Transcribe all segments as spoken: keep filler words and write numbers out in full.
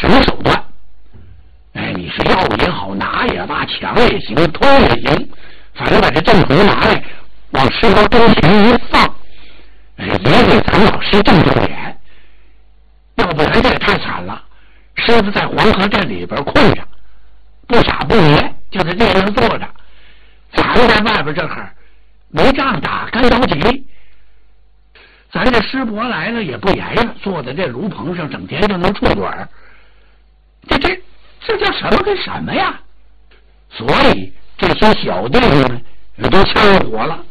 什么手段？哎，你是要也好，拿也罢，抢也行，偷也行，反正把这正头拿来，往石头跟前一放，哎，也给咱老师正着脸。要不然这也太惨了。师傅在黄河镇里边困着，不傻不咧，就在地上坐着。咱在外边这会儿没仗打，干着急。咱这师伯来了也不严实，坐在这炉棚上，整天就能触嘴儿。这这这叫什么跟什么呀？所以这些小弟兄们都呛火了。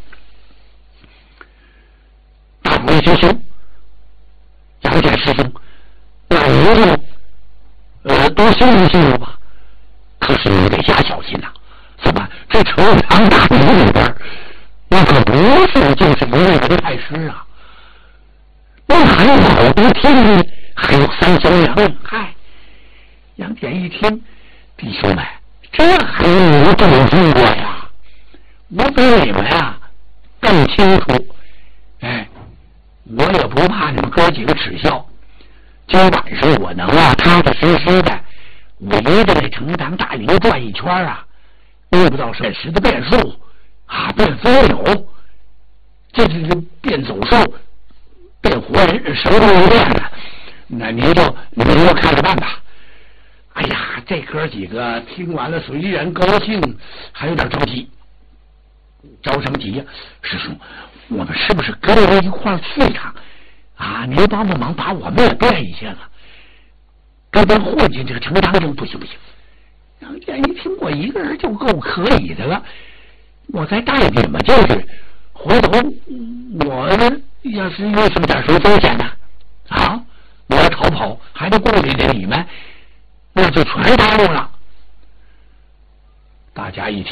大伙儿师兄，杨戬师兄，那您就呃多信一信了吧。可是你得加小心呐、啊！怎么这城墙大门里边，那可不是就是一个人太师啊？那还有好多天呢，还有三兄两妹。嗨，杨戬一听，弟兄们，这还用你们这么说过呀？我比你们呀更清楚。哎，我也不怕你们哥几个耻笑。今晚上我能啊踏踏实实的围着那城南大营转一圈啊，遇不到闪石的变数啊，变飞流，这这这变走兽。变活人，什么都能变了，那您就您就看着办吧。哎呀，这哥几个听完了，虽然高兴，还有点着急。着什么急呀、啊？师兄，我们是不是跟着一块儿去一趟啊？您帮帮忙，把我们也变一下子，跟咱混进这个城当中，不行不行。杨戬一听，我一个人就够可以的了，我再带你们进去，回头我呢？要是遇上点什么风险呢？啊，我要逃跑，还得顾虑着你们，那就全耽误了。大家一听。